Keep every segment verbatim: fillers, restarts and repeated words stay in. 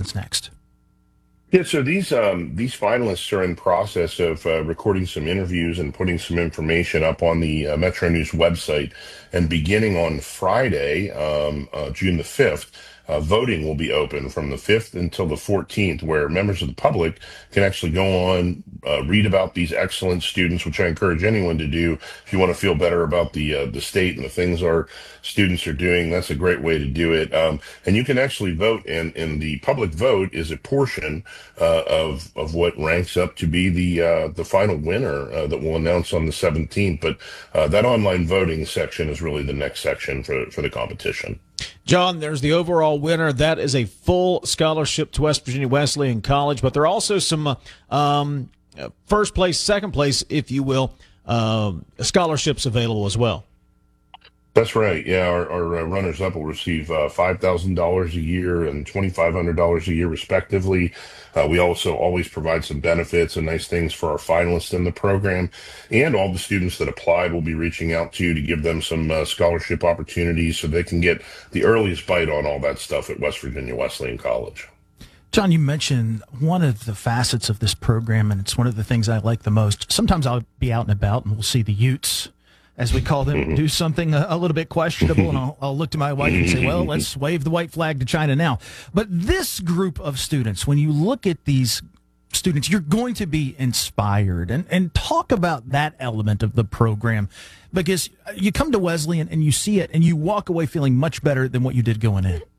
happens next? Yeah, so these um, these finalists are in process of uh, recording some interviews and putting some information up on the uh, Metro News website. And beginning on Friday, um, uh, June the fifth, uh, voting will be open from the fifth until the fourteenth, where members of the public can actually go on, uh, read about these excellent students, which I encourage anyone to do if you want to feel better about the uh, the state and the things our students are doing. That's a great way to do it. Um, and you can actually vote, and, and the public vote is a portion uh, of of what ranks up to be the uh, the final winner uh, that we'll announce on the seventeenth. But uh, that online voting section is really the next section for for the competition. John, there's the overall winner. That is a full scholarship to West Virginia Wesleyan College, but there are also some um, first place, second place, if you will, um, scholarships available as well. That's right. Yeah, our, our uh, runners-up will receive uh, five thousand dollars a year and twenty-five hundred dollars a year, respectively. Uh, we also always provide some benefits and nice things for our finalists in the program. And all the students that applied will be reaching out to to give them some uh, scholarship opportunities so they can get the earliest bite on all that stuff at West Virginia Wesleyan College. John, you mentioned one of the facets of this program, and it's one of the things I like the most. Sometimes I'll be out and about, and we'll see the Utes, as we call them, do something a, a little bit questionable, and I'll, I'll look to my wife and say, well, let's wave the white flag to China now. But this group of students, when you look at these students, you're going to be inspired. And, and talk about that element of the program, because you come to Wesleyan and you see it, and you walk away feeling much better than what you did going in.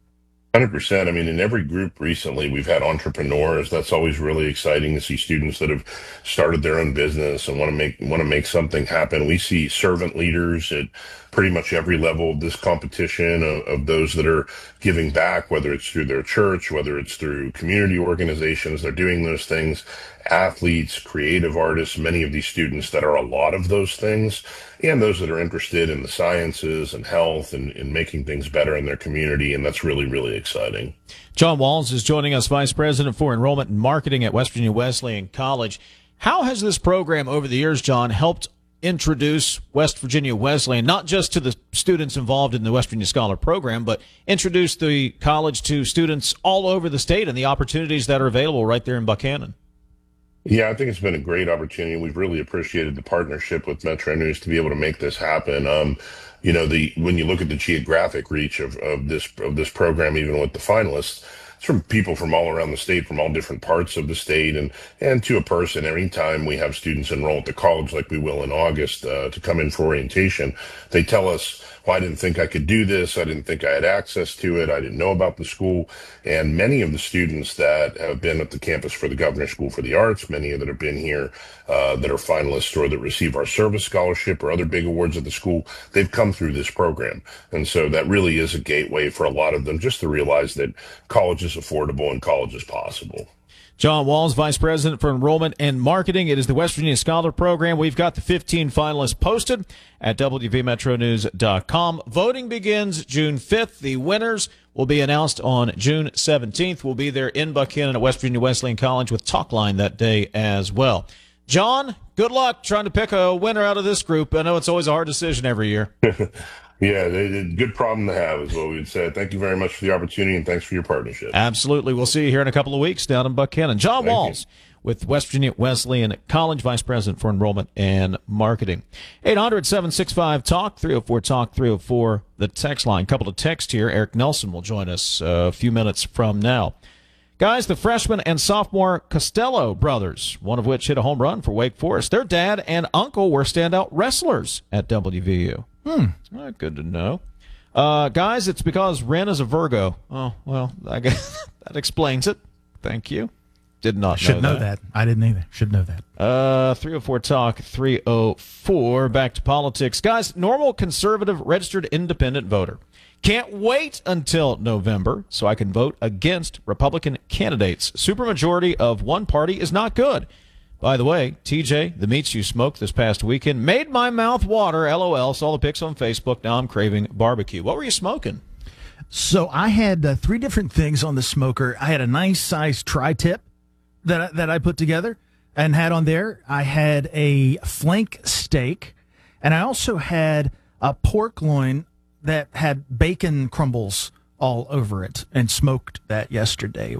one hundred percent. I mean, in every group recently, we've had entrepreneurs. That's always really exciting to see students that have started their own business and want to make want to make something happen. We see servant leaders at pretty much every level of this competition, of, of those that are giving back, whether it's through their church, whether it's through community organizations. They're doing those things. Athletes, creative artists, many of these students that are a lot of those things, and those that are interested in the sciences and health and, and making things better in their community. And that's really, really exciting. John Walls is joining us, Vice President for Enrollment and Marketing at West Virginia Wesleyan College. How has this program over the years, John, helped introduce West Virginia Wesleyan, not just to the students involved in the West Virginia Scholar Program, but introduce the college to students all over the state and the opportunities that are available right there in Buchanan? Yeah, I think it's been a great opportunity. We've really appreciated the partnership with Metro News to be able to make this happen. Um, you know, the when you look at the geographic reach of, of this of this program, even with the finalists, it's from people from all around the state, from all different parts of the state, and and to a person. Every time we have students enroll at the college, like we will in August, uh, to come in for orientation, they tell us, well, I didn't think I could do this. I didn't think I had access to it. I didn't know about the school. And many of the students that have been at the campus for the Governor's School for the Arts, many that have been here uh, that are finalists or that receive our service scholarship or other big awards at the school, they've come through this program. And so that really is a gateway for a lot of them just to realize that college is affordable and college is possible. John Walls, Vice President for Enrollment and Marketing. It is the West Virginia Scholar Program. We've got the fifteen finalists posted at W V metro news dot com. Voting begins June fifth. The winners will be announced on June seventeenth. We'll be there in Buchanan at West Virginia Wesleyan College with Talkline that day as well. John, good luck trying to pick a winner out of this group. I know it's always a hard decision every year. Yeah, they, they, good problem to have is what we would say. Thank you very much for the opportunity, and thanks for your partnership. Absolutely. We'll see you here in a couple of weeks down in Buchanan. John Thank Walls you. with West Virginia Wesleyan College, Vice President for Enrollment and Marketing. eight hundred, seven six five, talk, three oh four, talk, three oh four, the text line. Couple of texts here. Eric Nelson will join us a few minutes from now. Guys, the freshman and sophomore Costello brothers, one of which hit a home run for Wake Forest, their dad and uncle were standout wrestlers at W V U. Hmm. Well, good to know. Uh, guys, it's because Ren is a Virgo. Oh, well, I guess that explains it. Thank you. Did not Should know, know that. that. I didn't either. Should know that. Uh, three oh four talk, three oh four. Back to politics. Guys, normal conservative registered independent voter. Can't wait until November so I can vote against Republican candidates. Supermajority of one party is not good. By the way, T J, the meats you smoked this past weekend made my mouth water. LOL. Saw the pics on Facebook. Now I'm craving barbecue. What were you smoking? So I had uh, three different things on the smoker. I had a nice size tri-tip that I, that I put together and had on there. I had a flank steak, and I also had a pork loin that had bacon crumbles all over it, and smoked that yesterday.